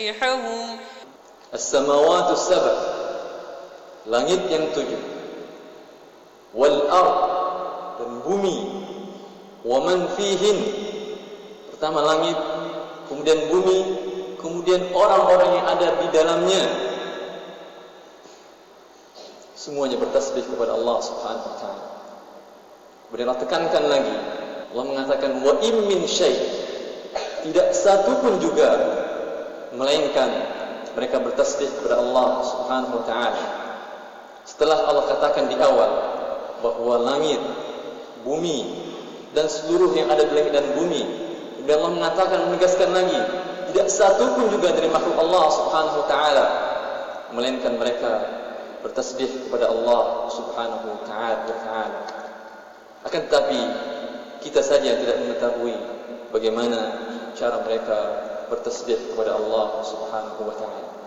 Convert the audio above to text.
As-samawatu sab'a, langit yang 7, wal ard, dan bumi, wa man fihin, pertama langit, kemudian bumi, kemudian orang-orang yang ada di dalamnya, semuanya bertasbih kepada Allah Subhanahu wa taala. Kemudian Allah tekankan lagi, Allah mengatakan wa in min syai', tidak satu pun juga melainkan mereka bertasbih kepada Allah Subhanahu wa taala. Setelah Allah katakan di awal bahwa langit, bumi, dan seluruh yang ada di langit dan bumi, kemudian Allah mengatakan, menegaskan lagi, tidak satu pun juga dari makhluk Allah Subhanahu wa taala melainkan mereka bertasbih kepada Allah Subhanahu wa taala. Akan tetapi kita saja tidak mengetahui bagaimana cara mereka bertasbih kepada Allah Subhanahu wa taala.